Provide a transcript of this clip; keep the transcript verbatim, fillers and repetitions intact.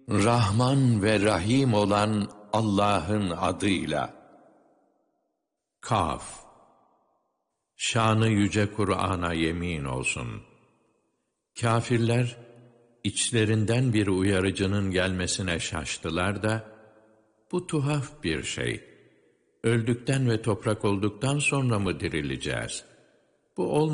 Rahman ve Rahim olan Allah'ın adıyla. Kaf. Şanı yüce Kur'an'a yemin olsun. Kâfirler, içlerinden bir uyarıcının gelmesine şaştılar da, bu tuhaf bir şey. Öldükten ve toprak olduktan sonra mı dirileceğiz? Bu olmaz.